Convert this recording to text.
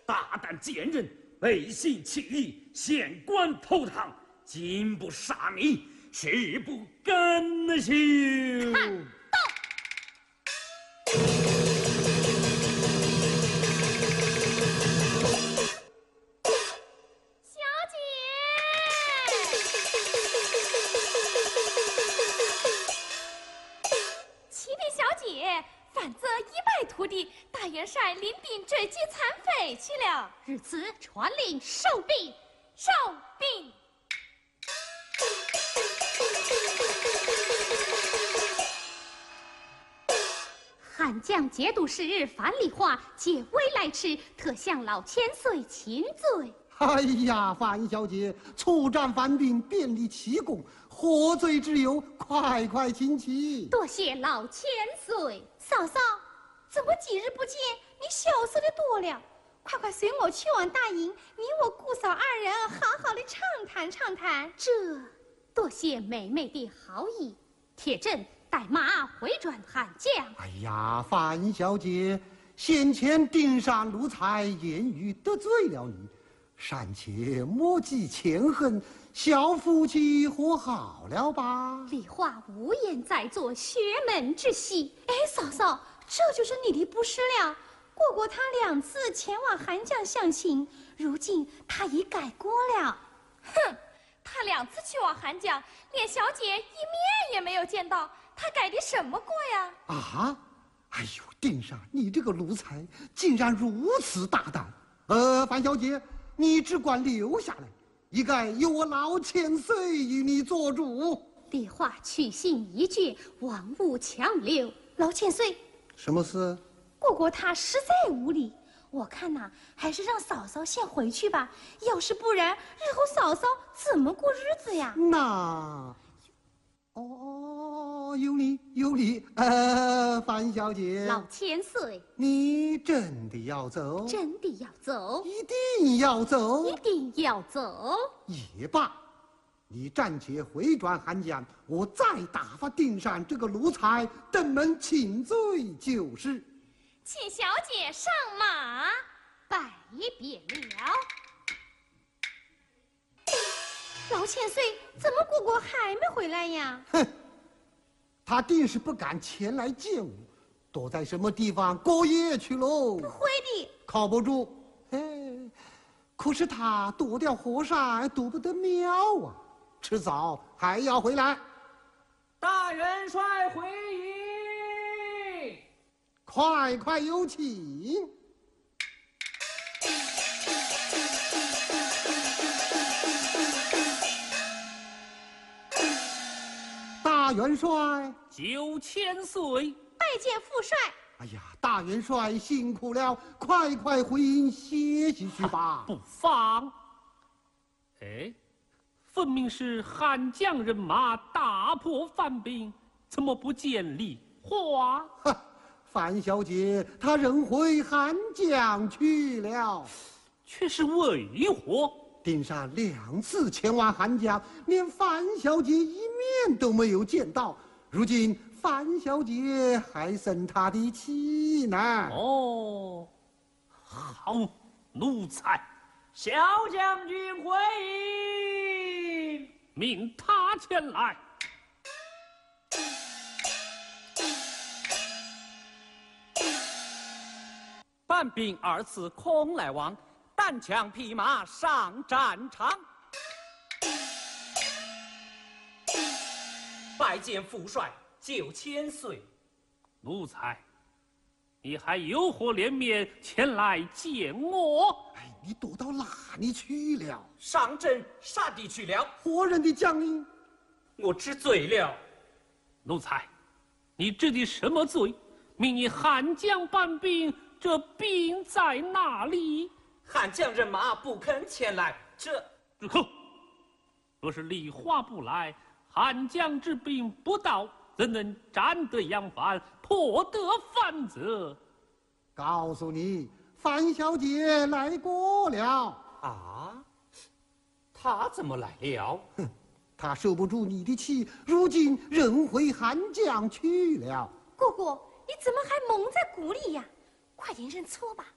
大胆奸人，背信弃义，县官投唐，今不杀你，誓不甘休。 反则一败涂地，大元帅领兵追击残匪去了。 日此传令收兵， 收兵。 汉将节度使樊梨花借危来迟，特向老千岁请罪。 哎呀，樊小姐，出战犯兵，便立奇功，何罪之有？快快请起。 多谢老千岁。 嫂嫂，怎么几日不见，你消失的多了？快快随我去往大营，你我姑嫂二人好好的畅谈畅谈。 这多谢妹妹的好意，铁证带马回转汉将。 哎呀，樊小姐，先前丁山奴才言语得罪了你，暂且莫记前恨，小夫妻和好了吧？ 梨花无言在做学门之喜。 哎，嫂嫂，这就是你的不是了。过过他2次前往韩将相亲，如今他已改过了。哼，他2次去往韩将，连小姐一面也没有见到，他改的什么过呀？ 啊！哎呦，丁山，你这个奴才竟然如此大胆！樊小姐，你只管留下来，一概由我老千岁与你做主。 梨花去信一绝，万勿强留。 老千岁， 什么事？ 过过他实在无礼，我看呐，还是让嫂嫂先回去吧。要是不然，日后嫂嫂怎么过日子呀？ 那，有理。樊小姐， 老千岁， 你真的要走？ 真的要走？ 一定要走？ 一定要走？ 也罢，你暂且回转汉江，我再打发丁山这个奴才登门请罪就是。 请小姐上马， 拜别了。 老千岁，怎么姑姑还没回来呀？ 哼，他定是不敢前来见我，躲在什么地方过夜去喽？ 不会的， 靠不住。可是他躲掉火山，躲不得喵啊，迟早还要回来。 大元帅回营。 快快有请。大元帅 9000岁， 拜见父帅。 哎呀，大元帅辛苦了，快快回营歇息去吧。 不妨。哎，分明是汉将人马大破犯兵，怎么不见梨花？ 樊小姐，她仍回汉江去了， 却是为何？ 丁山2次前往汉江，连樊小姐一面都没有见到。如今樊小姐还生他的气呢。 哦，好奴才！ 小将军回营， 命他前来。 半兵2次空来往，单枪匹马上战场。拜见父帅9000岁。 奴才，你还有何脸面前来见我？ 哎，你躲到哪里去了？ 上阵杀敌去了。 何人的将领？ 我知罪了。 奴才，你知的什么罪？命你汉江搬兵，这兵在哪里？ 汉将人马不肯前来，这住口！若是梨花不来，汉江之兵不到，怎能占得扬帆，破得藩泽？ 告诉你，樊小姐来过了。 啊，他怎么来了？ 哼，他受不住你的气，如今人回汉江去了。 姑姑，你怎么还蒙在鼓里呀？快点认错吧！